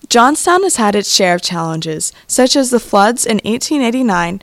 Johnstown has had its share of challenges, such as the floods in 1889,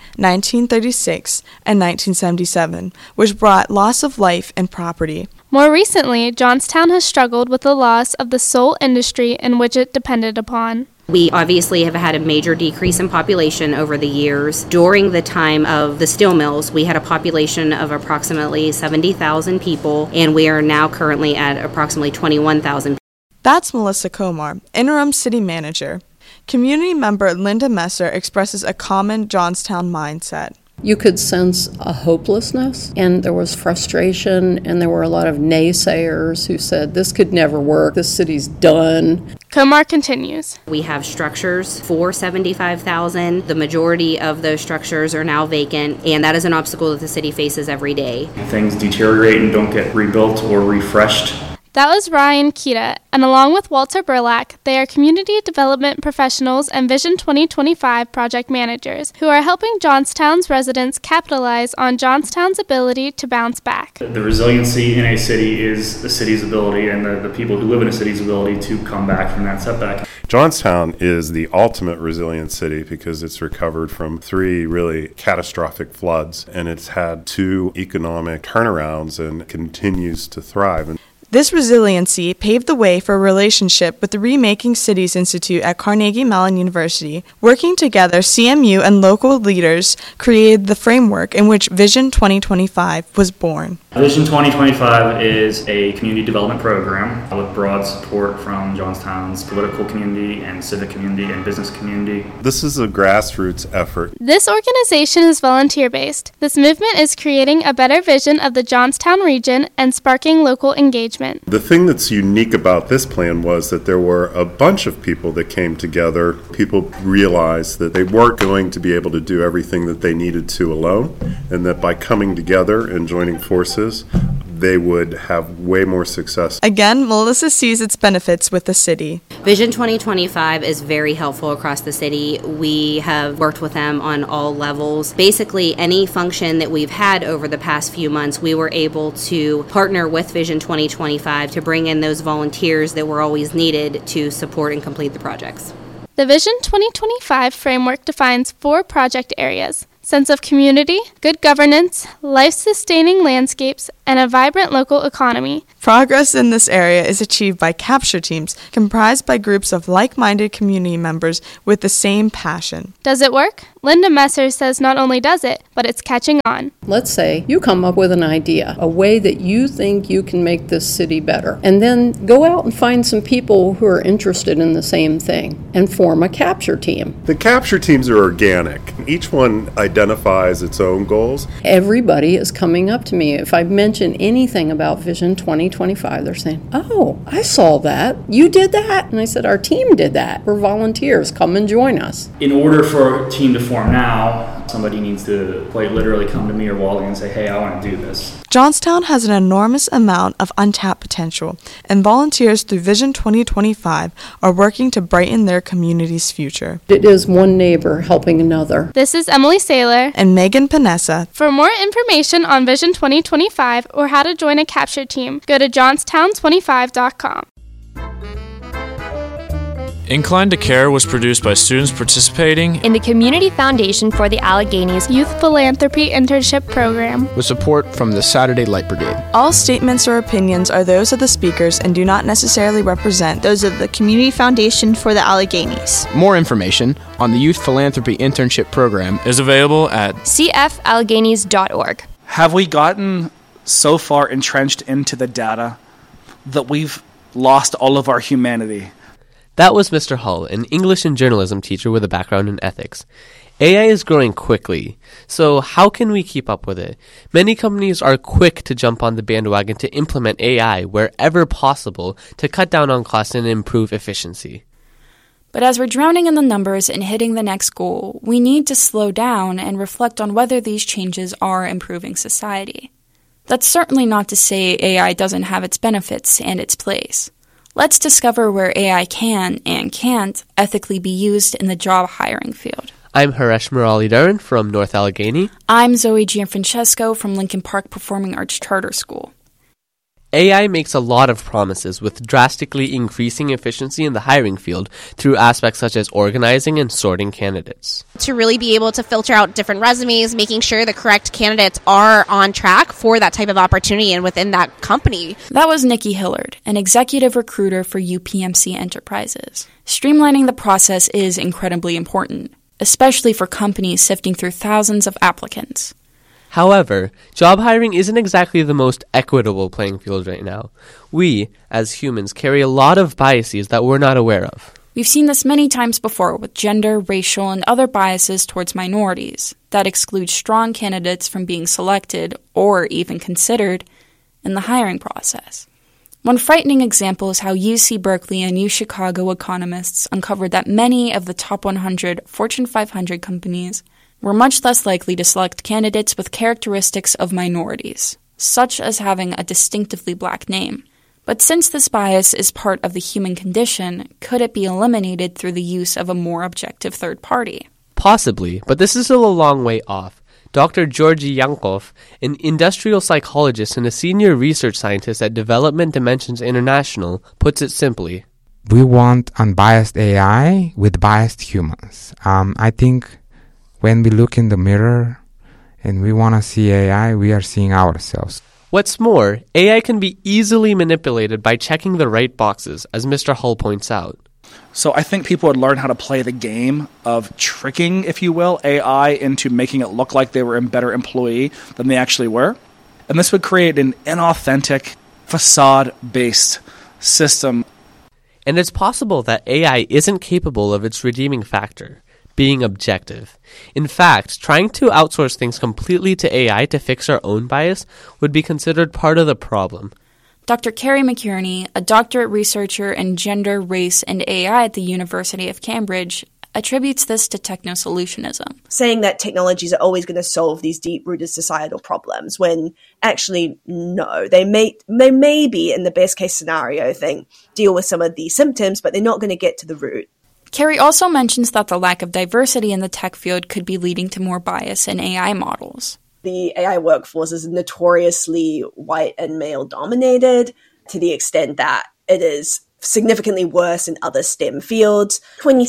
1936, and 1977, which brought loss of life and property. More recently, Johnstown has struggled with the loss of the sole industry in which it depended upon. We obviously have had a major decrease in population over the years. During the time of the steel mills, we had a population of approximately 70,000 people, and we are now currently at approximately 21,000. That's Melissa Komar, interim city manager. Community member Linda Messer expresses a common Johnstown mindset. You could sense a hopelessness, and there was frustration, and there were a lot of naysayers who said, this could never work, this city's done. Komar continues. We have structures for 75,000. The majority of those structures are now vacant, and that is an obstacle that the city faces every day. Things deteriorate and don't get rebuilt or refreshed. That was Ryan Kita, and along with Walter Burlack, they are community development professionals and Vision 2025 project managers who are helping Johnstown's residents capitalize on Johnstown's ability to bounce back. The resiliency in a city is the city's ability and the people who live in a city's ability to come back from that setback. Johnstown is the ultimate resilient city because it's recovered from 3 really catastrophic floods, and it's had 2 economic turnarounds and continues to thrive. This resiliency paved the way for a relationship with the Remaking Cities Institute at Carnegie Mellon University. Working together, CMU and local leaders created the framework in which Vision 2025 was born. Vision 2025 is a community development program with broad support from Johnstown's political community and civic community and business community. This is a grassroots effort. This organization is volunteer-based. This movement is creating a better vision of the Johnstown region and sparking local engagement. The thing that's unique about this plan was that there were a bunch of people that came together. People realized that they weren't going to be able to do everything that they needed to alone, and that by coming together and joining forces, they would have way more success. Again, Melissa sees its benefits with the city. Vision 2025 is very helpful across the city. We have worked with them on all levels. Basically, any function that we've had over the past few months, we were able to partner with Vision 2025 to bring in those volunteers that were always needed to support and complete the projects. The Vision 2025 framework defines 4 project areas: sense of community, good governance, life-sustaining landscapes, and a vibrant local economy. Progress in this area is achieved by capture teams comprised by groups of like-minded community members with the same passion. Does it work? Linda Messer says not only does it, but it's catching on. Let's say you come up with an idea, a way that you think you can make this city better, and then go out and find some people who are interested in the same thing and form a capture team. The capture teams are organic. Each one identifies its own goals. Everybody is coming up to me. If I mention anything about Vision 2025, they're saying, oh, I saw that. You did that? And I said, our team did that. We're volunteers. Come and join us. In order for a team to form now, somebody needs to quite literally come to me or Wally and say, hey, I want to do this. Johnstown has an enormous amount of untapped potential, and volunteers through Vision 2025 are working to brighten their community's future. It is one neighbor helping another. This is Emily Saylor and Megan Panessa. For more information on Vision 2025 or how to join a capture team, go to johnstown25.com. Incline to Care was produced by students participating in the Community Foundation for the Alleghenies Youth Philanthropy Internship Program with support from the Saturday Light Brigade. All statements or opinions are those of the speakers and do not necessarily represent those of the Community Foundation for the Alleghenies. More information on the Youth Philanthropy Internship Program is available at cfallegenies.org. Have we gotten so far entrenched into the data that we've lost all of our humanity? That was Mr. Hull, an English and journalism teacher with a background in ethics. AI is growing quickly, so how can we keep up with it? Many companies are quick to jump on the bandwagon to implement AI wherever possible to cut down on costs and improve efficiency. But as we're drowning in the numbers and hitting the next goal, we need to slow down and reflect on whether these changes are improving society. That's certainly not to say AI doesn't have its benefits and its place. Let's discover where AI can and can't ethically be used in the job hiring field. I'm Haresh Murali-Dharan from North Allegheny. I'm Zoe Gianfrancesco from Lincoln Park Performing Arts Charter School. AI makes a lot of promises with drastically increasing efficiency in the hiring field through aspects such as organizing and sorting candidates. To really be able to filter out different resumes, making sure the correct candidates are on track for that type of opportunity and within that company. That was Nikki Hillard, an executive recruiter for UPMC Enterprises. Streamlining the process is incredibly important, especially for companies sifting through thousands of applicants. However, job hiring isn't exactly the most equitable playing field right now. We, as humans, carry a lot of biases that we're not aware of. We've seen this many times before with gender, racial, and other biases towards minorities that exclude strong candidates from being selected or even considered in the hiring process. One frightening example is how UC Berkeley and UChicago economists uncovered that many of the top 100 Fortune 500 companies were much less likely to select candidates with characteristics of minorities, such as having a distinctively black name. But since this bias is part of the human condition, could it be eliminated through the use of a more objective third party? Possibly, but this is still a long way off. Dr. Georgi Yankov, an industrial psychologist and a senior research scientist at Development Dimensions International, puts it simply. We want unbiased AI with biased humans. I think when we look in the mirror and we want to see AI, we are seeing ourselves. What's more, AI can be easily manipulated by checking the right boxes, as Mr. Hull points out. So I think people would learn how to play the game of tricking, if you will, AI into making it look like they were a better employee than they actually were. And this would create an inauthentic, facade-based system. And it's possible that AI isn't capable of its redeeming factor, being objective. In fact, trying to outsource things completely to AI to fix our own bias would be considered part of the problem. Dr. Carrie McKierney, a doctorate researcher in gender, race, and AI at the University of Cambridge, attributes this to techno-solutionism. Saying that technologies are always going to solve these deep-rooted societal problems, when actually, no. They may be, in the best-case scenario thing, deal with some of the symptoms, but they're not going to get to the root. Carrie also mentions that the lack of diversity in the tech field could be leading to more bias in AI models. The AI workforce is notoriously white and male-dominated to the extent that it is significantly worse in other STEM fields.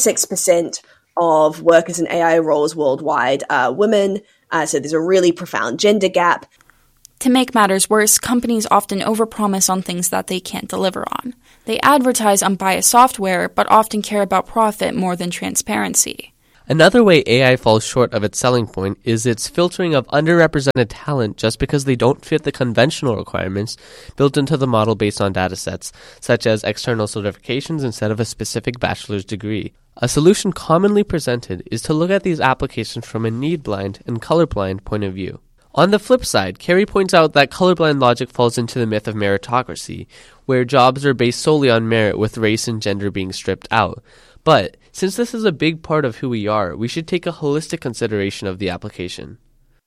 26% of workers in AI roles worldwide are women, so there's a really profound gender gap. To make matters worse, companies often overpromise on things that they can't deliver on. They advertise unbiased software, but often care about profit more than transparency. Another way AI falls short of its selling point is its filtering of underrepresented talent just because they don't fit the conventional requirements built into the model based on datasets, such as external certifications instead of a specific bachelor's degree. A solution commonly presented is to look at these applications from a need-blind and colorblind point of view. On the flip side, Carrie points out that colorblind logic falls into the myth of meritocracy, where jobs are based solely on merit with race and gender being stripped out. But since this is a big part of who we are, we should take a holistic consideration of the application.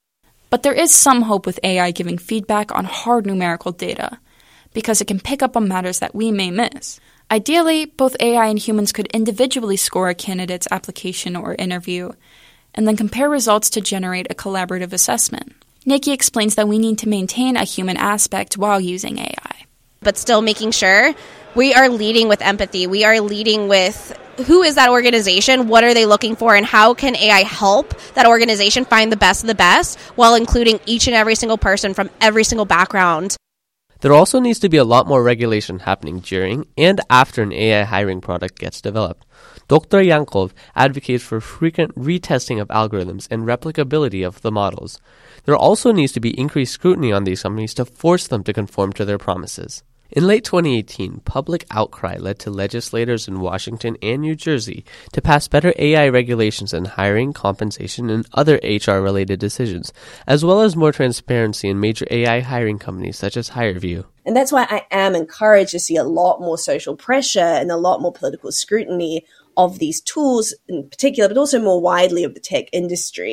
But there is some hope with AI giving feedback on hard numerical data, because it can pick up on matters that we may miss. Ideally, both AI and humans could individually score a candidate's application or interview, and then compare results to generate a collaborative assessment. Nikki explains that we need to maintain a human aspect while using AI. But still making sure we are leading with empathy. We are leading with who is that organization, what are they looking for, and how can AI help that organization find the best of the best while including each and every single person from every single background. There also needs to be a lot more regulation happening during and after an AI hiring product gets developed. Dr. Yankov advocates for frequent retesting of algorithms and replicability of the models. There also needs to be increased scrutiny on these companies to force them to conform to their promises. In late 2018, public outcry led to legislators in Washington and New Jersey to pass better AI regulations in hiring, compensation, and other HR-related decisions, as well as more transparency in major AI hiring companies such as HireVue. And that's why I am encouraged to see a lot more social pressure and a lot more political scrutiny of these tools in particular, but also more widely of the tech industry,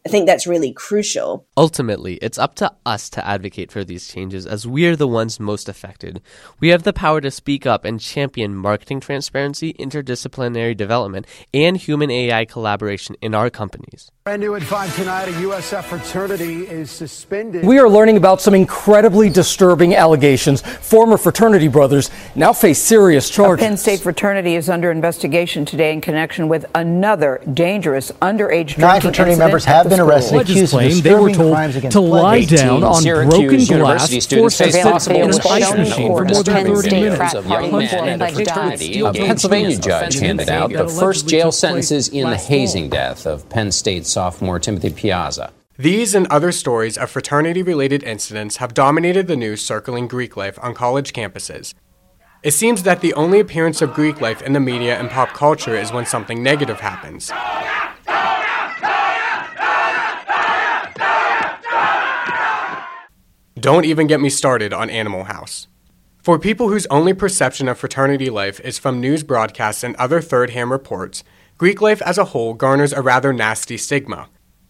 I think that's really crucial. Ultimately, it's up to us to advocate for these changes as we are the ones most affected. We have the power to speak up and champion marketing transparency, interdisciplinary development, and human-AI collaboration in our companies. Brand new at 5 tonight, a USF fraternity is suspended. We are learning about some incredibly disturbing allegations. Former fraternity brothers now face serious charges. A Penn State fraternity is under investigation today in connection with another dangerous underage drinking 9 fraternity members have been arrested accused of disturbing crimes against to lie down on broken glass, forced to sit in an ice machine for more than 30 minutes. Of young men in a fraternity. A Pennsylvania judge handed out the first jail sentences in the hazing death of Penn State sophomore Timothy Piazza. These and other stories of fraternity-related incidents have dominated the news circling Greek life on college campuses. It seems that the only appearance of Greek life in the media and pop culture is when something negative happens. Don't even get me started on Animal House. For people whose only perception of fraternity life is from news broadcasts and other third-hand reports, Greek life as a whole garners a rather nasty stigma.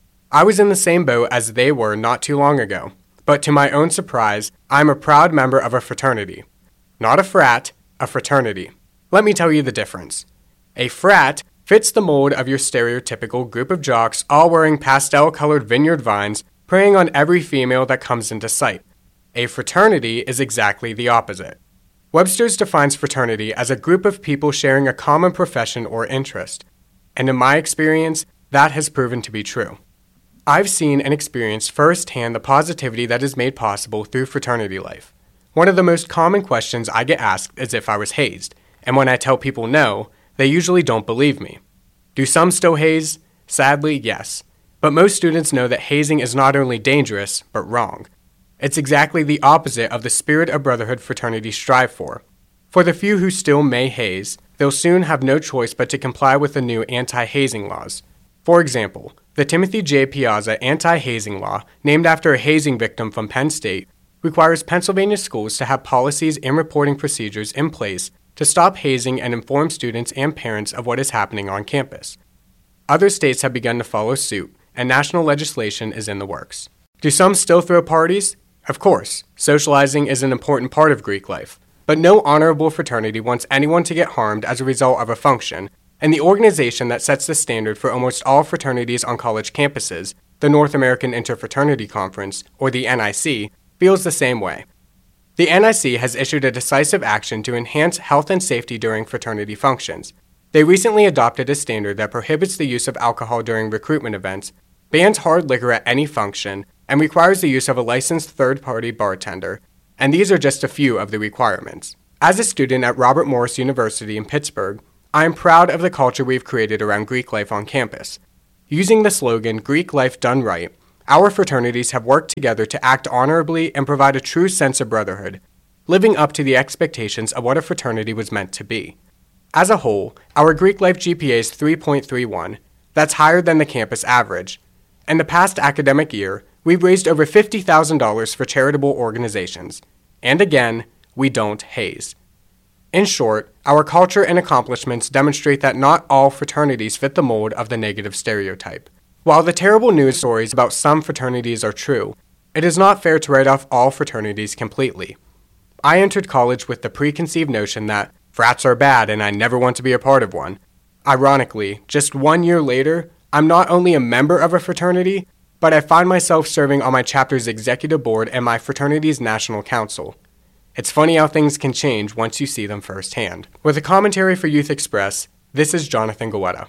I was in the same boat as they were not too long ago, but to my own surprise, I'm a proud member of a fraternity. Not a frat, a fraternity. Let me tell you the difference. A frat fits the mold of your stereotypical group of jocks all wearing pastel-colored vineyard vines, preying on every female that comes into sight. A fraternity is exactly the opposite. Webster's defines fraternity as a group of people sharing a common profession or interest, and in my experience, that has proven to be true. I've seen and experienced firsthand the positivity that is made possible through fraternity life. One of the most common questions I get asked is if I was hazed, and when I tell people no, they usually don't believe me. Do some still haze? Sadly, yes. But most students know that hazing is not only dangerous, but wrong. It's exactly the opposite of the spirit of brotherhood fraternities strive for. For the few who still may haze, they'll soon have no choice but to comply with the new anti-hazing laws. For example, the Timothy J. Piazza anti-hazing law, named after a hazing victim from Penn State, requires Pennsylvania schools to have policies and reporting procedures in place to stop hazing and inform students and parents of what is happening on campus. Other states have begun to follow suit, and national legislation is in the works. Do some still throw parties? Of course, socializing is an important part of Greek life, but no honorable fraternity wants anyone to get harmed as a result of a function, and the organization that sets the standard for almost all fraternities on college campuses, the North American Interfraternity Conference, or the NIC, feels the same way. The NIC has issued a decisive action to enhance health and safety during fraternity functions. They recently adopted a standard that prohibits the use of alcohol during recruitment events, bans hard liquor at any function, and requires the use of a licensed third-party bartender, and these are just a few of the requirements. As a student at Robert Morris University in Pittsburgh, I am proud of the culture we've created around Greek life on campus. Using the slogan, Greek life done right, our fraternities have worked together to act honorably and provide a true sense of brotherhood, living up to the expectations of what a fraternity was meant to be. As a whole, our Greek life GPA is 3.31. That's higher than the campus average. In the past academic year, we've raised over $50,000 for charitable organizations. And again, we don't haze. In short, our culture and accomplishments demonstrate that not all fraternities fit the mold of the negative stereotype. While the terrible news stories about some fraternities are true, it is not fair to write off all fraternities completely. I entered college with the preconceived notion that frats are bad and I never want to be a part of one. Ironically, just 1 year later, I'm not only a member of a fraternity, but I find myself serving on my chapter's executive board and my fraternity's national council. It's funny how things can change once you see them firsthand. With a commentary for Youth Express, this is Jonathan Guetta.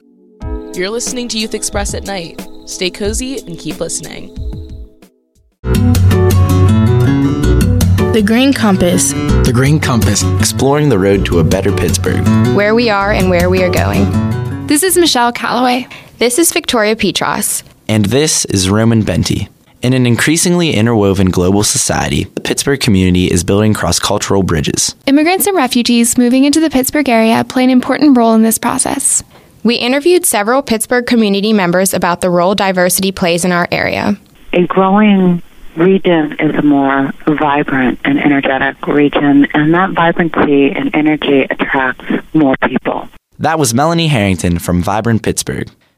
You're listening to Youth Express at night. Stay cozy and keep listening. The Green Compass. The Green Compass, exploring the road to a better Pittsburgh. Where we are and where we are going. This is Michelle Calloway. This is Victoria Petros. And this is Roman Benti. In an increasingly interwoven global society, the Pittsburgh community is building cross-cultural bridges. Immigrants and refugees moving into the Pittsburgh area play an important role in this process. We interviewed several Pittsburgh community members about the role diversity plays in our area. A growing region is a more vibrant and energetic region, and that vibrancy and energy attracts more people. That was Melanie Harrington from Vibrant Pittsburgh.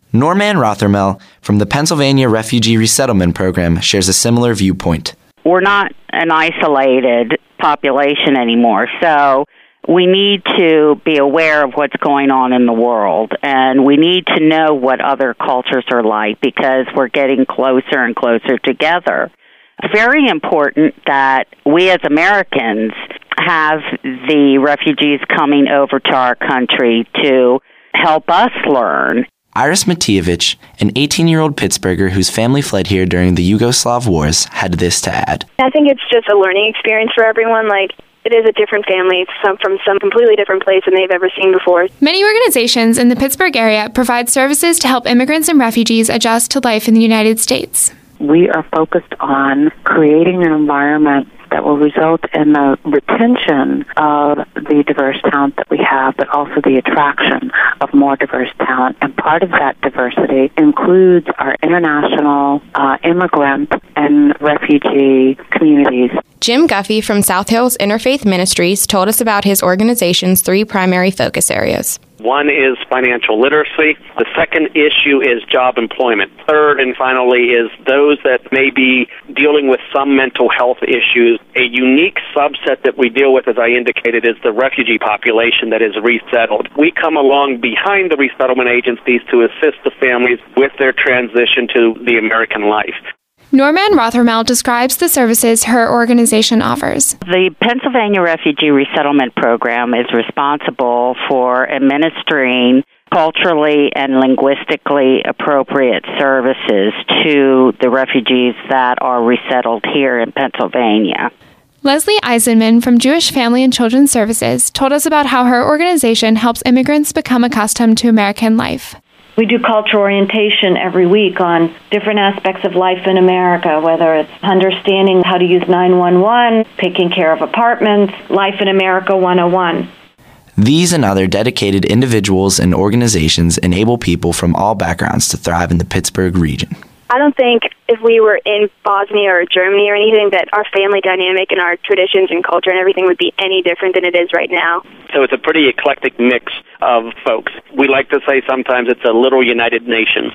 Norman Rothermel from the Pennsylvania Refugee Resettlement Program shares a similar viewpoint. We're not an isolated population anymore, so we need to be aware of what's going on in the world, and we need to know what other cultures are like because we're getting closer and closer together. It's very important that we as Americans have the refugees coming over to our country to help us learn. Iris Matijevic, an 18-year-old Pittsburgher whose family fled here during the Yugoslav wars, had this to add. I think it's just a learning experience for everyone. It is a different family from some completely different place than they've ever seen before. Many organizations in the Pittsburgh area provide services to help immigrants and refugees adjust to life in the United States. We are focused on creating an environment that will result in the retention of the diverse talent that we have, but also the attraction of more diverse talent. And part of that diversity includes our international immigrant and refugee communities. Jim Guffey from South Hills Interfaith Ministries told us about his organization's 3 primary focus areas. One is financial literacy. The second issue is job employment. Third and finally is those that may be dealing with some mental health issues. A unique subset that we deal with, as I indicated, is the refugee population that is resettled. We come along behind the resettlement agencies to assist the families with their transition to the American life. Norman Rothermel describes the services her organization offers. The Pennsylvania Refugee Resettlement Program is responsible for administering culturally and linguistically appropriate services to the refugees that are resettled here in Pennsylvania. Leslie Eisenman from Jewish Family and Children's Services told us about how her organization helps immigrants become accustomed to American life. We do cultural orientation every week on different aspects of life in America, whether it's understanding how to use 911, taking care of apartments, Life in America 101. These and other dedicated individuals and organizations enable people from all backgrounds to thrive in the Pittsburgh region. I don't think if we were in Bosnia or Germany or anything that our family dynamic and our traditions and culture and everything would be any different than it is right now. So it's a pretty eclectic mix of folks. We like to say sometimes it's a little United Nations.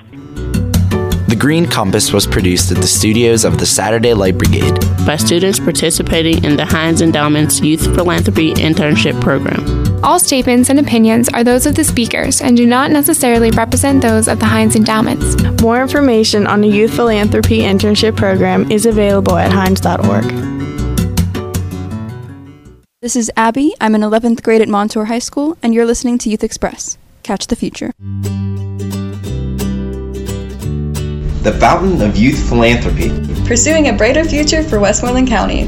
The Green Compass was produced at the studios of the Saturday Light Brigade by students participating in the Heinz Endowment's Youth Philanthropy Internship Program. All statements and opinions are those of the speakers and do not necessarily represent those of the Heinz Endowments. More information on the Youth Philanthropy Internship Program is available at heinz.org. This is Abby. I'm in 11th grade at Montour High School, and you're listening to Youth Express. Catch the future. The Fountain of Youth Philanthropy. Pursuing a brighter future for Westmoreland County.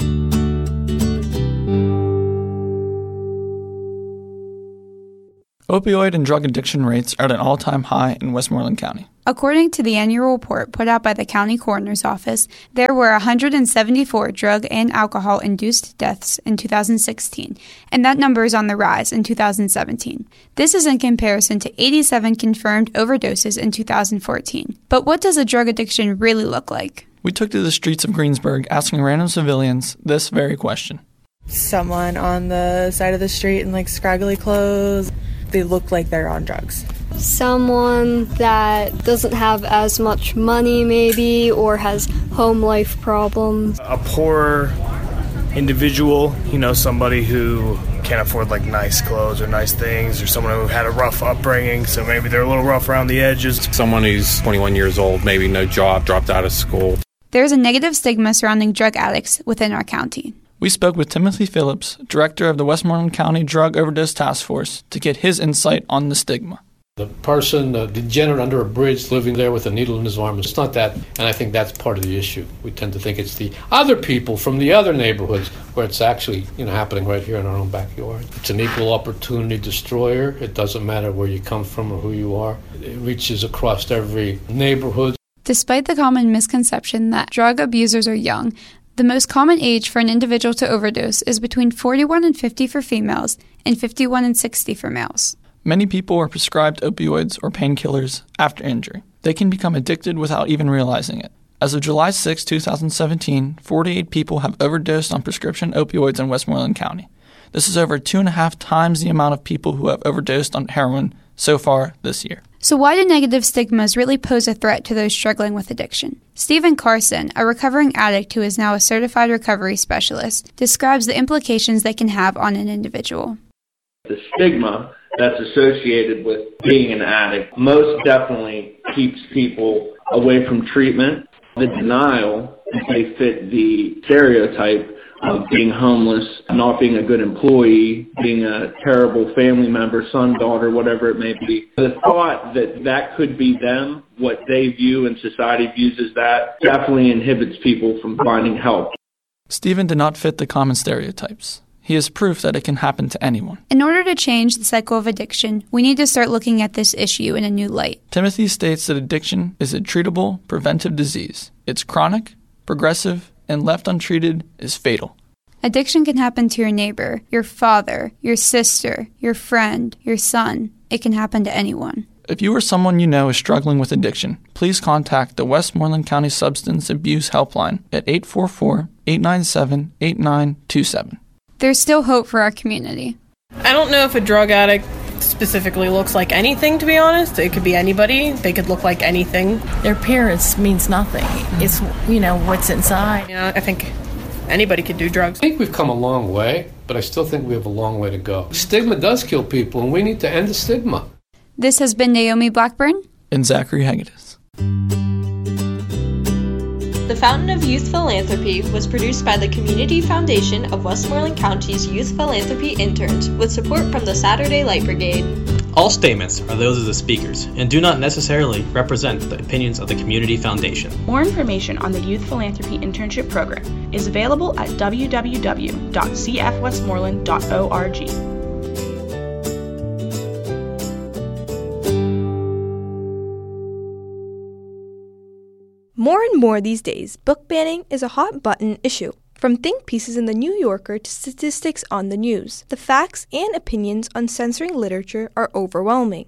Opioid and drug addiction rates are at an all-time high in Westmoreland County. According to the annual report put out by the County Coroner's Office, there were 174 drug and alcohol-induced deaths in 2016, and that number is on the rise in 2017. This is in comparison to 87 confirmed overdoses in 2014. But what does a drug addiction really look like? We took to the streets of Greensburg asking random civilians this very question. Someone on the side of the street in scraggly clothes, they look like they're on drugs. Someone that doesn't have as much money maybe or has home life problems. A poor individual, somebody who can't afford nice clothes or nice things, or someone who had a rough upbringing, so maybe they're a little rough around the edges. Someone who's 21 years old, maybe no job, dropped out of school. There's a negative stigma surrounding drug addicts within our county. We spoke with Timothy Phillips, director of the Westmoreland County Drug Overdose Task Force, to get his insight on the stigma. The person, degenerate under a bridge, living there with a needle in his arm, it's not that, and I think that's part of the issue. We tend to think it's the other people from the other neighborhoods where it's actually happening right here in our own backyard. It's an equal opportunity destroyer. It doesn't matter where you come from or who you are. It reaches across every neighborhood. Despite the common misconception that drug abusers are young, the most common age for an individual to overdose is between 41 and 50 for females and 51 and 60 for males. Many people are prescribed opioids or painkillers after injury. They can become addicted without even realizing it. As of July 6, 2017, 48 people have overdosed on prescription opioids in Westmoreland County. This is over 2.5 times the amount of people who have overdosed on heroin so far this year. So why do negative stigmas really pose a threat to those struggling with addiction? Stephen Carson, a recovering addict who is now a certified recovery specialist, describes the implications they can have on an individual. The stigma that's associated with being an addict most definitely keeps people away from treatment. The denial, if they fit the stereotype of being homeless, not being a good employee, being a terrible family member, son, daughter, whatever it may be. The thought that that could be them, what they view and society views as that, definitely inhibits people from finding help. Stephen did not fit the common stereotypes. He is proof that it can happen to anyone. In order to change the cycle of addiction, we need to start looking at this issue in a new light. Timothy states that addiction is a treatable, preventive disease. It's chronic, progressive, and left untreated is fatal. Addiction can happen to your neighbor, your father, your sister, your friend, your son. It can happen to anyone. If you or someone you know is struggling with addiction, please contact the Westmoreland County Substance Abuse Helpline at 844-897-8927. There's still hope for our community. I don't know if a drug addict specifically looks like anything, to be honest. It could be anybody. They could look like anything. Their appearance means nothing. It's, what's inside. I think anybody could do drugs. I think we've come a long way, but I still think we have a long way to go. Stigma does kill people, and we need to end the stigma. This has been Naomi Blackburn and Zachary Hagedis. The Fountain of Youth Philanthropy was produced by the Community Foundation of Westmoreland County's Youth Philanthropy Interns with support from the Saturday Light Brigade. All statements are those of the speakers and do not necessarily represent the opinions of the Community Foundation. More information on the Youth Philanthropy Internship Program is available at www.cfwestmoreland.org. More and more these days, book banning is a hot-button issue. From think pieces in The New Yorker to statistics on the news, the facts and opinions on censoring literature are overwhelming.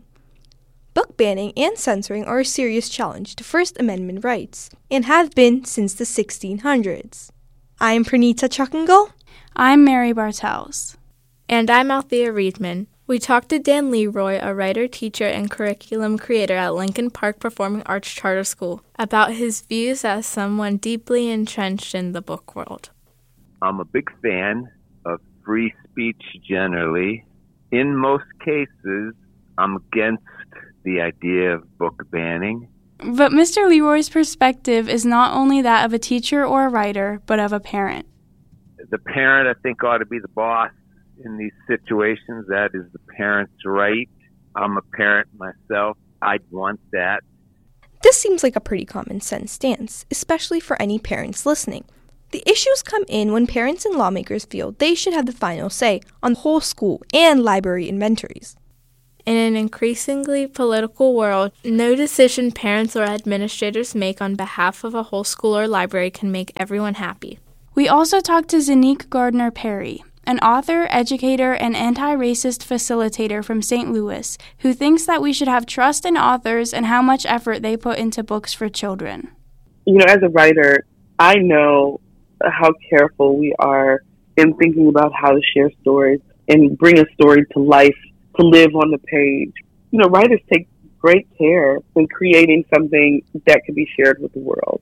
Book banning and censoring are a serious challenge to First Amendment rights, and have been since the 1600s. I'm Pranita Chuckengal. I'm Mary Bartels. And I'm Althea Reedman. We talked to Dan Leroy, a writer, teacher, and curriculum creator at Lincoln Park Performing Arts Charter School, about his views as someone deeply entrenched in the book world. I'm a big fan of free speech generally. In most cases, I'm against the idea of book banning. But Mr. Leroy's perspective is not only that of a teacher or a writer, but of a parent. The parent, I think, ought to be the boss in these situations. That is the parent's right. I'm a parent myself. I'd want that. This seems like a pretty common sense stance, especially for any parents listening. The issues come in when parents and lawmakers feel they should have the final say on the whole school and library inventories. In an increasingly political world, no decision parents or administrators make on behalf of a whole school or library can make everyone happy. We also talked to Zanique Gardner-Perry, an author, educator, and anti-racist facilitator from St. Louis, who thinks that we should have trust in authors and how much effort they put into books for children. As a writer, I know how careful we are in thinking about how to share stories and bring a story to life, to live on the page. Writers take great care in creating something that can be shared with the world.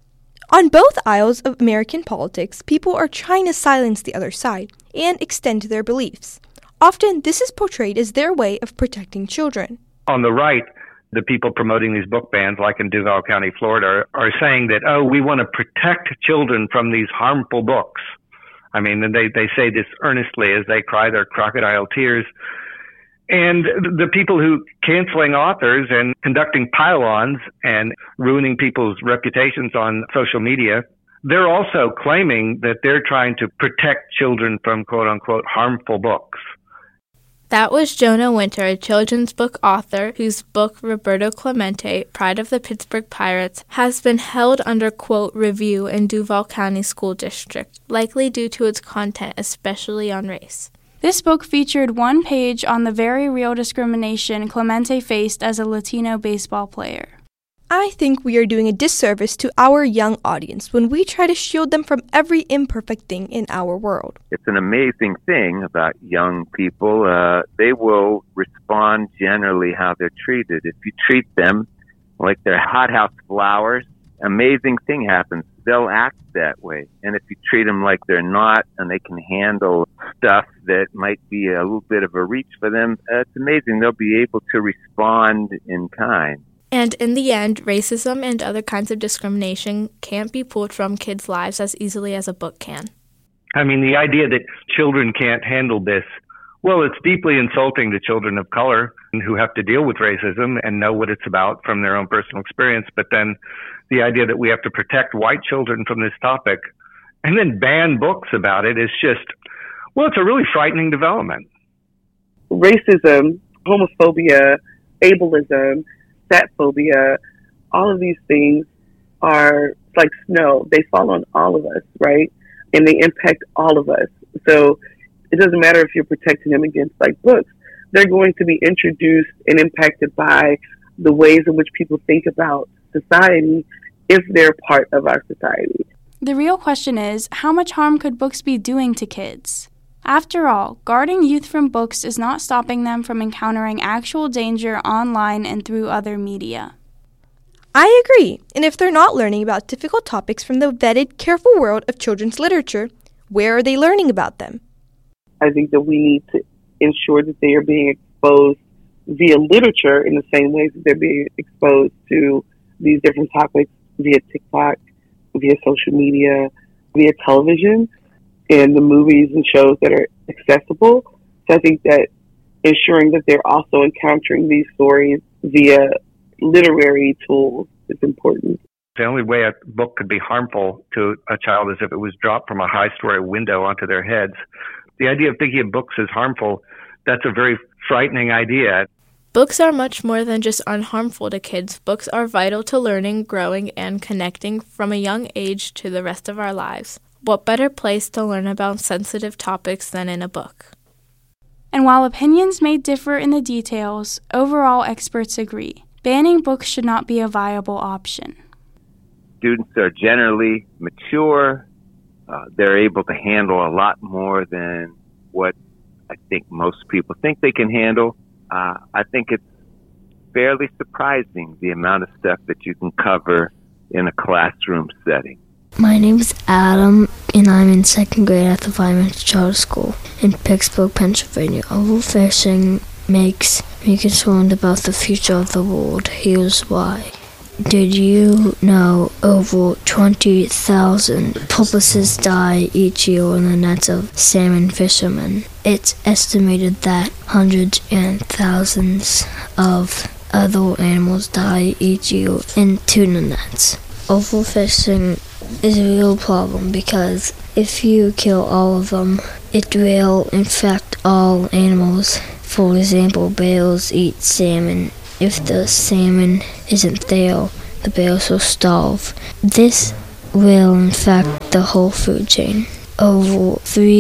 On both aisles of American politics, people are trying to silence the other side and extend their beliefs. Often, this is portrayed as their way of protecting children. On the right, the people promoting these book bans, like in Duval County, Florida, are saying that, we want to protect children from these harmful books. And they say this earnestly as they cry their crocodile tears. And the people who canceling authors and conducting pile-ons and ruining people's reputations on social media, they're also claiming that they're trying to protect children from quote-unquote harmful books. That was Jonah Winter, a children's book author whose book Roberto Clemente, Pride of the Pittsburgh Pirates, has been held under, quote, review in Duval County School District, likely due to its content, especially on race. This book featured one page on the very real discrimination Clemente faced as a Latino baseball player. I think we are doing a disservice to our young audience when we try to shield them from every imperfect thing in our world. It's an amazing thing about young people. They will respond generally how they're treated. If you treat them like they're hothouse flowers, amazing thing happens. They'll act that way. And if you treat them like they're not and they can handle stuff that might be a little bit of a reach for them, it's amazing. They'll be able to respond in kind. And in the end, racism and other kinds of discrimination can't be pulled from kids' lives as easily as a book can. I mean, the idea that children can't handle this, well, it's deeply insulting to children of color who have to deal with racism and know what it's about from their own personal experience. But then the idea that we have to protect white children from this topic and then ban books about it is just, well, it's a really frightening development. Racism, homophobia, ableism, fat phobia, all of these things are like snow. They fall on all of us, right? And they impact all of us. So it doesn't matter if you're protecting them against like books. They're going to be introduced and impacted by the ways in which people think about society if they're part of our society. The real question is, how much harm could books be doing to kids? After all, guarding youth from books is not stopping them from encountering actual danger online and through other media. I agree, and if they're not learning about difficult topics from the vetted, careful world of children's literature, where are they learning about them? I think that we need to ensure that they are being exposed via literature in the same ways that they're being exposed to these different topics via TikTok, via social media, via television, and the movies and shows that are accessible. So I think that ensuring that they're also encountering these stories via literary tools is important. The only way a book could be harmful to a child is if it was dropped from a high-story window onto their heads. The idea of thinking of books as harmful, that's a very frightening idea. Books are much more than just unharmful to kids. Books are vital to learning, growing, and connecting from a young age to the rest of our lives. What better place to learn about sensitive topics than in a book? And while opinions may differ in the details, overall experts agree. Banning books should not be a viable option. Students are generally mature. They're able to handle a lot more than what I think most people think they can handle. I think it's fairly surprising the amount of stuff that you can cover in a classroom setting. My name is Adam, and I'm in second grade at the Vineland Charter School in Pittsburgh, Pennsylvania. Overfishing makes me concerned about the future of the world. Here's why. Did you know over 20,000 porpoises die each year in the nets of salmon fishermen? It's estimated that hundreds and thousands of other animals die each year in tuna nets. Overfishing is a real problem because if you kill all of them, it will infect all animals. For example, bears eat salmon. If the salmon isn't there, the bears will starve. This will infect the whole food chain. Over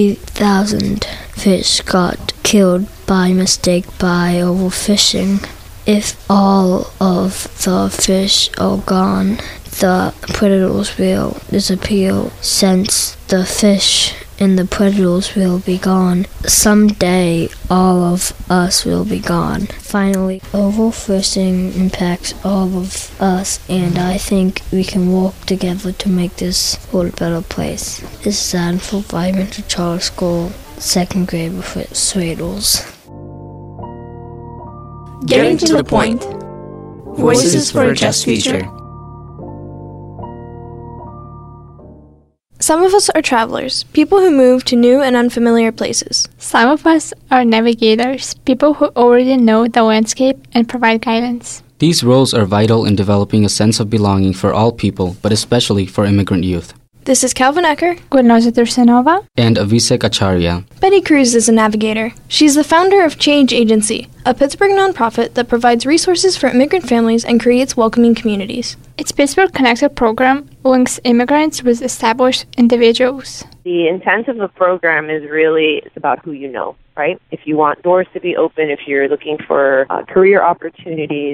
3,000 fish got killed by mistake by overfishing. If all of the fish are gone, the predators will disappear since the fish and the predators will be gone. Someday, all of us will be gone. Finally, overfishing impacts all of us, and I think we can work together to make this world a better place. This is Adam for Vineland Charter School, second grade with Swadles. Getting to the point. Voices for a Just Future. Some of us are travelers, people who move to new and unfamiliar places. Some of us are navigators, people who already know the landscape and provide guidance. These roles are vital in developing a sense of belonging for all people, but especially for immigrant youth. This is Calvin Ecker, Gulnoza Tursanova, and Avisek Acharya. Betty Cruz is a navigator. She's the founder of Change Agency, a Pittsburgh nonprofit that provides resources for immigrant families and creates welcoming communities. Its Pittsburgh Connected program links immigrants with established individuals. The intent of the program is really it's about who you know, right? If you want doors to be open, if you're looking for career opportunities,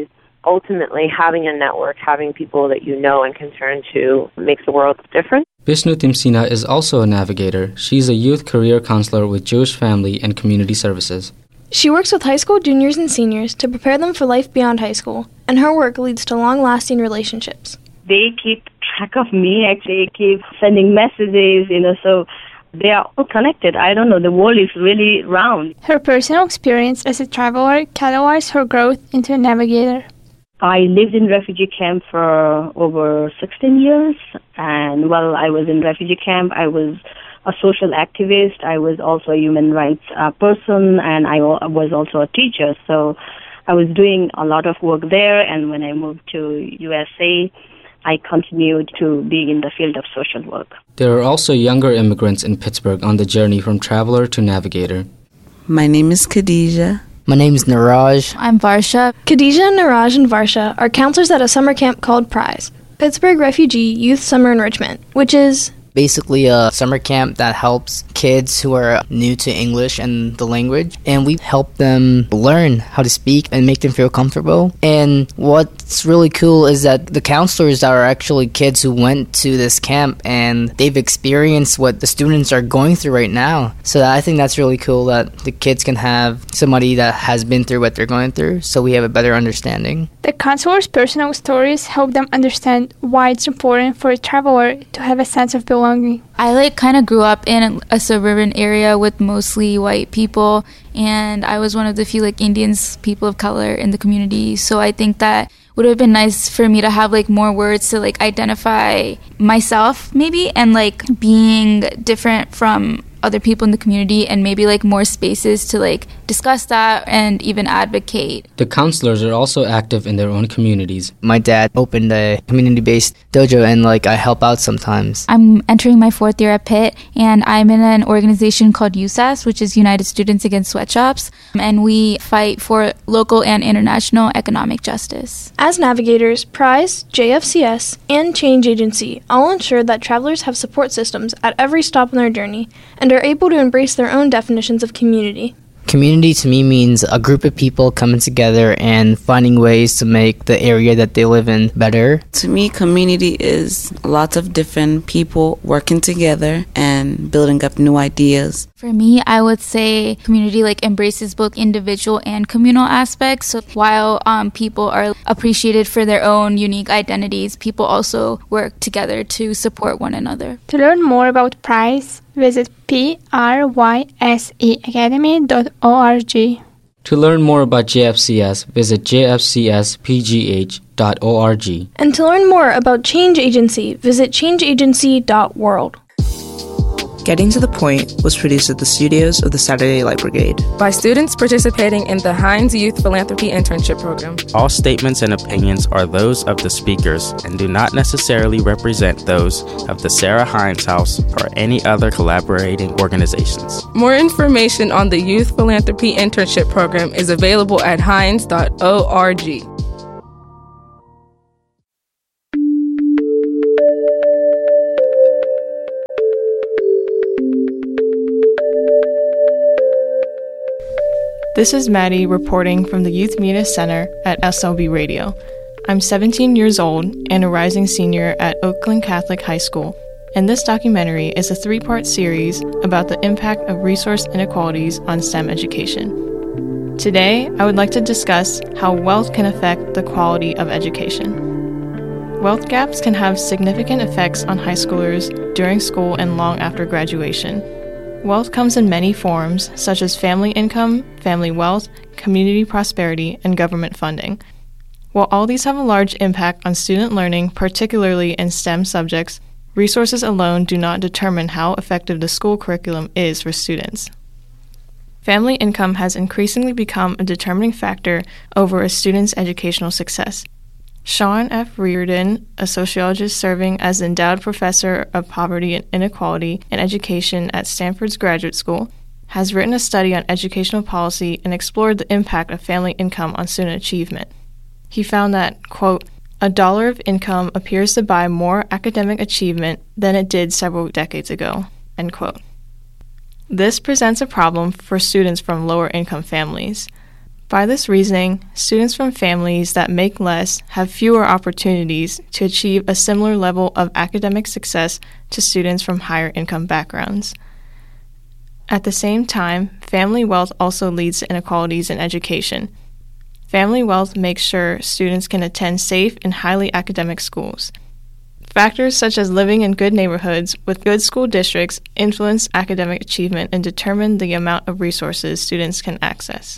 ultimately having a network, having people that you know and can turn to makes the world different. Bishnu Timsina is also a navigator. She's a youth career counselor with Jewish Family and Community Services. She works with high school juniors and seniors to prepare them for life beyond high school, and her work leads to long-lasting relationships. They keep track of me, actually keep sending messages, so they are all connected. I don't know, the world is really round. Her personal experience as a traveler catalyzed her growth into a navigator. I lived in refugee camp for over 16 years, and while I was in refugee camp, I was a social activist. I was also a human rights person, and I was also a teacher. So I was doing a lot of work there, and when I moved to USA, I continued to be in the field of social work. There are also younger immigrants in Pittsburgh on the journey from traveler to navigator. My name is Khadija. My name is Niraj. I'm Varsha. Khadija, Niraj, and Varsha are counselors at a summer camp called PRIZE, Pittsburgh Refugee Youth Summer Enrichment, which is basically a summer camp that helps kids who are new to English and the language, and we help them learn how to speak and make them feel comfortable. And what's really cool is that the counselors are actually kids who went to this camp and they've experienced what the students are going through right now. So I think that's really cool that the kids can have somebody that has been through what they're going through, so we have a better understanding. The counselors' personal stories help them understand why it's important for a traveler to have a sense of belonging. I kind of grew up in a suburban area with mostly white people, and I was one of the few Indians, people of color in the community. So I think that would have been nice for me to have more words to identify myself maybe, and being different from other people in the community, and maybe more spaces to discuss that and even advocate. The counselors are also active in their own communities. My dad opened a community-based dojo, and I help out sometimes. I'm entering my 4th year at Pitt, and I'm in an organization called USAS, which is United Students Against Sweatshops, and we fight for local and international economic justice. As navigators, PRIZE, JFCS, and Change Agency all ensure that travelers have support systems at every stop on their journey and are able to embrace their own definitions of community. Community to me means a group of people coming together and finding ways to make the area that they live in better. To me, community is lots of different people working together and building up new ideas. For me, I would say community embraces both individual and communal aspects. So while people are appreciated for their own unique identities, people also work together to support one another. To learn more about PRIZE, visit pryseacademy.org. To learn more about JFCS, visit jfcspgh.org. And to learn more about Change Agency, visit changeagency.world. Getting to the Point was produced at the studios of the Saturday Light Brigade by students participating in the Heinz Youth Philanthropy Internship Program. All statements and opinions are those of the speakers and do not necessarily represent those of the Sarah Heinz House or any other collaborating organizations. More information on the Youth Philanthropy Internship Program is available at heinz.org. This is Maddie reporting from the Youth Media Center at SLB Radio. I'm 17 years old and a rising senior at Oakland Catholic High School, and this documentary is a 3-part series about the impact of resource inequalities on STEM education. Today, I would like to discuss how wealth can affect the quality of education. Wealth gaps can have significant effects on high schoolers during school and long after graduation. Wealth comes in many forms, such as family income, family wealth, community prosperity, and government funding. While all these have a large impact on student learning, particularly in STEM subjects, resources alone do not determine how effective the school curriculum is for students. Family income has increasingly become a determining factor over a student's educational success. Sean F. Reardon, a sociologist serving as endowed professor of poverty and inequality in education at Stanford's Graduate School, has written a study on educational policy and explored the impact of family income on student achievement. He found that, quote, $1 of income appears to buy more academic achievement than it did several decades ago, end quote. This presents a problem for students from lower income families. By this reasoning, students from families that make less have fewer opportunities to achieve a similar level of academic success to students from higher income backgrounds. At the same time, family wealth also leads to inequalities in education. Family wealth makes sure students can attend safe and highly academic schools. Factors such as living in good neighborhoods with good school districts influence academic achievement and determine the amount of resources students can access.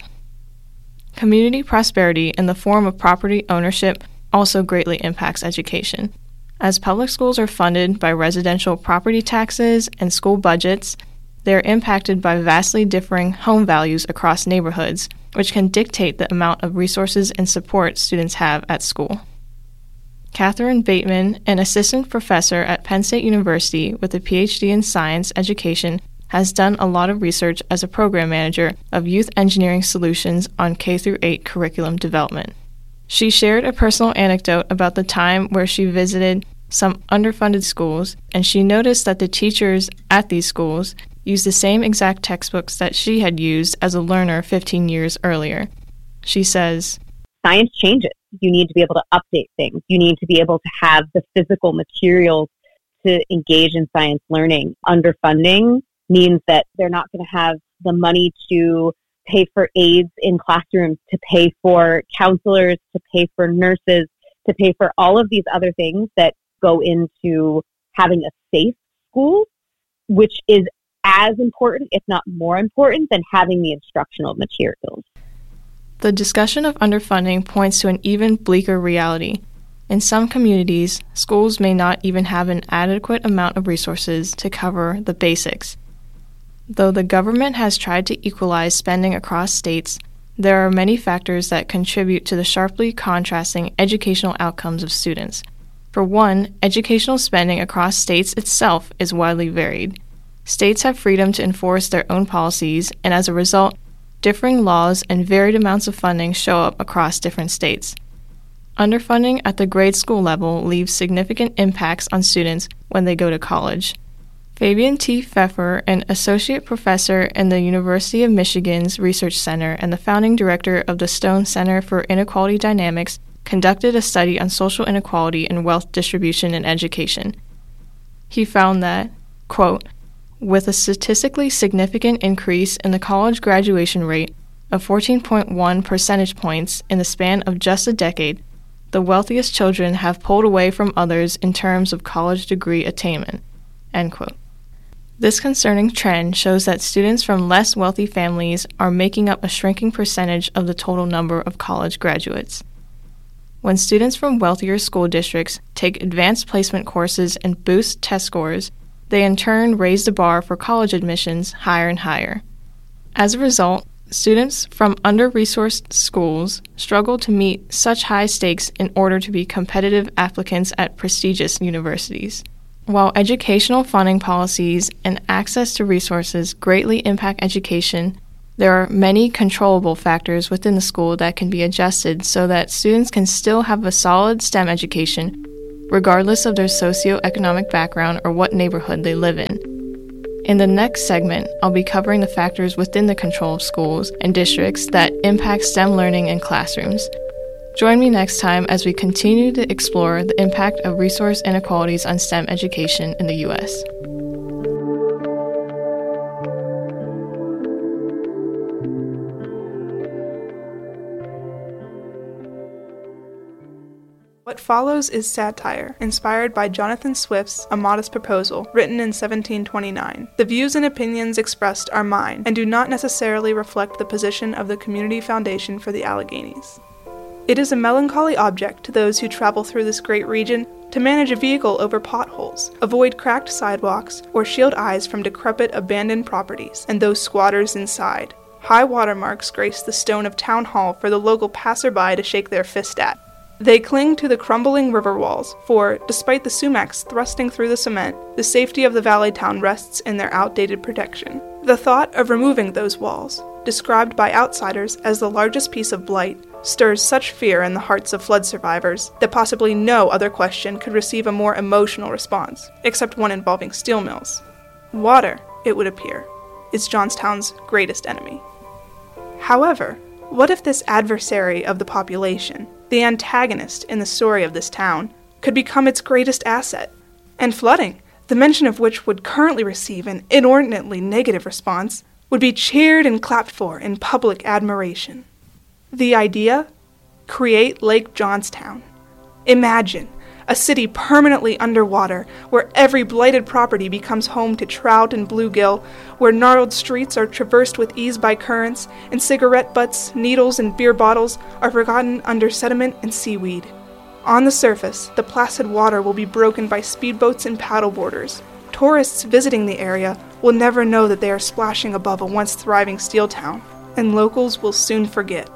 Community prosperity in the form of property ownership also greatly impacts education. As public schools are funded by residential property taxes and school budgets, they are impacted by vastly differing home values across neighborhoods, which can dictate the amount of resources and support students have at school. Catherine Bateman, an assistant professor at Penn State University with a PhD in science education, has done a lot of research as a program manager of youth engineering solutions on K-8 curriculum development. She shared a personal anecdote about the time where she visited some underfunded schools, and she noticed that the teachers at these schools used the same exact textbooks that she had used as a learner 15 years earlier. She says, "Science changes. You need to be able to update things. You need to be able to have the physical materials to engage in science learning. Underfunding means that they're not going to have the money to pay for aides in classrooms, to pay for counselors, to pay for nurses, to pay for all of these other things that go into having a safe school, which is as important, if not more important, than having the instructional materials." The discussion of underfunding points to an even bleaker reality. In some communities, schools may not even have an adequate amount of resources to cover the basics. Though the government has tried to equalize spending across states, there are many factors that contribute to the sharply contrasting educational outcomes of students. For one, educational spending across states itself is widely varied. States have freedom to enforce their own policies, and as a result, differing laws and varied amounts of funding show up across different states. Underfunding at the grade school level leaves significant impacts on students when they go to college. Fabian T. Pfeffer, an associate professor in the University of Michigan's Research Center and the founding director of the Stone Center for Inequality Dynamics, conducted a study on social inequality and wealth distribution in education. He found that, quote, "With a statistically significant increase in the college graduation rate of 14.1 percentage points in the span of just a decade, the wealthiest children have pulled away from others in terms of college degree attainment," end quote. This concerning trend shows that students from less wealthy families are making up a shrinking percentage of the total number of college graduates. When students from wealthier school districts take advanced placement courses and boost test scores, they in turn raise the bar for college admissions higher and higher. As a result, students from under-resourced schools struggle to meet such high stakes in order to be competitive applicants at prestigious universities. While educational funding policies and access to resources greatly impact education, there are many controllable factors within the school that can be adjusted so that students can still have a solid STEM education, regardless of their socioeconomic background or what neighborhood they live in. In the next segment, I'll be covering the factors within the control of schools and districts that impact STEM learning in classrooms. Join me next time as we continue to explore the impact of resource inequalities on STEM education in the U.S. What follows is satire, inspired by Jonathan Swift's A Modest Proposal, written in 1729. The views and opinions expressed are mine, and do not necessarily reflect the position of the Community Foundation for the Alleghenies. It is a melancholy object to those who travel through this great region to manage a vehicle over potholes, avoid cracked sidewalks, or shield eyes from decrepit abandoned properties and those squatters inside. High watermarks grace the stone of Town Hall for the local passerby to shake their fist at. They cling to the crumbling river walls, for, despite the sumacs thrusting through the cement, the safety of the valley town rests in their outdated protection. The thought of removing those walls, described by outsiders as the largest piece of blight, stirs such fear in the hearts of flood survivors that possibly no other question could receive a more emotional response, except one involving steel mills. Water, it would appear, is Johnstown's greatest enemy. However, What if this adversary of the population, the antagonist in the story of this town, could become its greatest asset? And flooding, the mention of which would currently receive an inordinately negative response, would be cheered and clapped for in public admiration. The idea? Create Lake Johnstown. Imagine a city permanently underwater, where every blighted property becomes home to trout and bluegill, where gnarled streets are traversed with ease by currents, and cigarette butts, needles, and beer bottles are forgotten under sediment and seaweed. On the surface, the placid water will be broken by speedboats and paddleboarders. Tourists visiting the area will never know that they are splashing above a once thriving steel town, and locals will soon forget.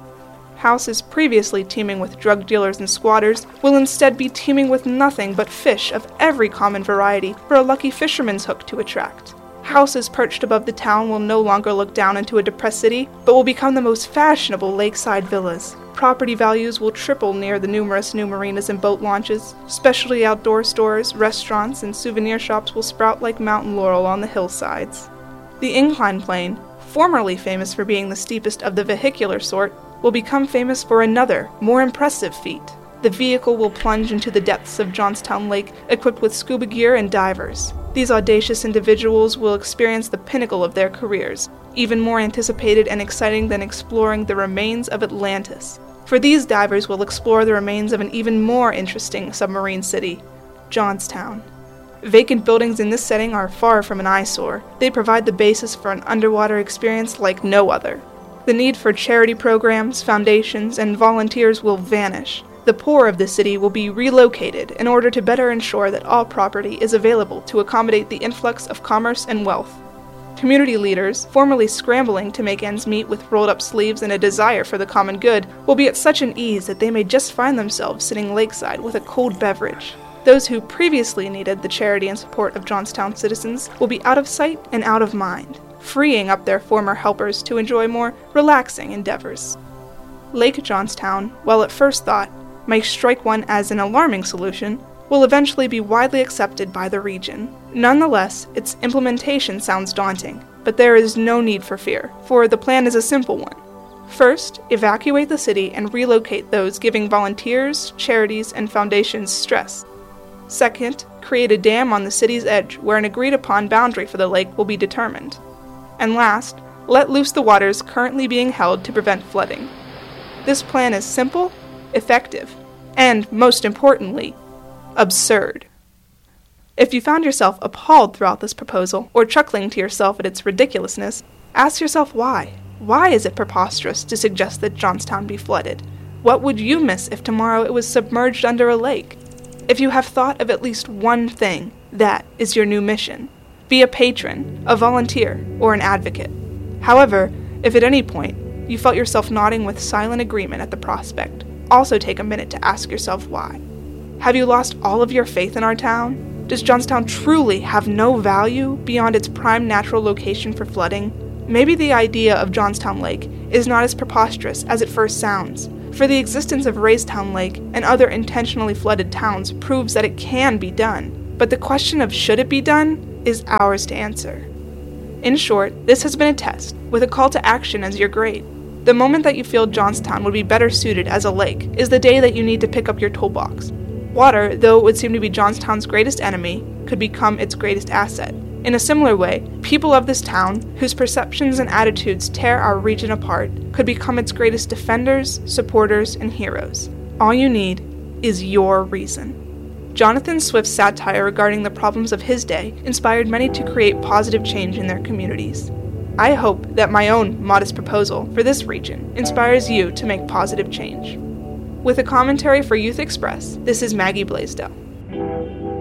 Houses previously teeming with drug dealers and squatters will instead be teeming with nothing but fish of every common variety for a lucky fisherman's hook to attract. Houses perched above the town will no longer look down into a depressed city, but will become the most fashionable lakeside villas. Property values will triple near the numerous new marinas and boat launches. Specialty outdoor stores, restaurants, and souvenir shops will sprout like mountain laurel on the hillsides. The incline plane, formerly famous for being the steepest of the vehicular sort, will become famous for another, more impressive feat. The vehicle will plunge into the depths of Johnstown Lake equipped with scuba gear and divers. These audacious individuals will experience the pinnacle of their careers, even more anticipated and exciting than exploring the remains of Atlantis. For these divers will explore the remains of an even more interesting submarine city, Johnstown. Vacant buildings in this setting are far from an eyesore. They provide the basis for an underwater experience like no other. The need for charity programs, foundations, and volunteers will vanish. The poor of the city will be relocated in order to better ensure that all property is available to accommodate the influx of commerce and wealth. Community leaders, formerly scrambling to make ends meet with rolled-up sleeves and a desire for the common good, will be at such an ease that they may just find themselves sitting lakeside with a cold beverage. Those who previously needed the charity and support of Johnstown citizens will be out of sight and out of mind, freeing up their former helpers to enjoy more relaxing endeavors. Lake Johnstown, while at first thought might strike one as an alarming solution, will eventually be widely accepted by the region. Nonetheless, its implementation sounds daunting, but there is no need for fear, for the plan is a simple one. First, evacuate the city and relocate those giving volunteers, charities, and foundations stress. Second, create a dam on the city's edge where an agreed-upon boundary for the lake will be determined. And last, let loose the waters currently being held to prevent flooding. This plan is simple, effective, and, most importantly, absurd. If you found yourself appalled throughout this proposal, or chuckling to yourself at its ridiculousness, ask yourself why. Why is it preposterous to suggest that Johnstown be flooded? What would you miss if tomorrow it was submerged under a lake? If you have thought of at least one thing, that is your new mission. Be a patron, a volunteer, or an advocate. However, if at any point you felt yourself nodding with silent agreement at the prospect, also take a minute to ask yourself why. Have you lost all of your faith in our town? Does Johnstown truly have no value beyond its prime natural location for flooding? Maybe the idea of Johnstown Lake is not as preposterous as it first sounds, for the existence of Raystown Lake and other intentionally flooded towns proves that it can be done. But the question of should it be done is ours to answer. In short, this has been a test, with a call to action as your grade. The moment that you feel Johnstown would be better suited as a lake is the day that you need to pick up your toolbox. Water, though it would seem to be Johnstown's greatest enemy, could become its greatest asset. In a similar way, people of this town, whose perceptions and attitudes tear our region apart, could become its greatest defenders, supporters, and heroes. All you need is your reason. Jonathan Swift's satire regarding the problems of his day inspired many to create positive change in their communities. I hope that my own modest proposal for this region inspires you to make positive change. With a commentary for Youth Express, this is Maggie Blaisdell.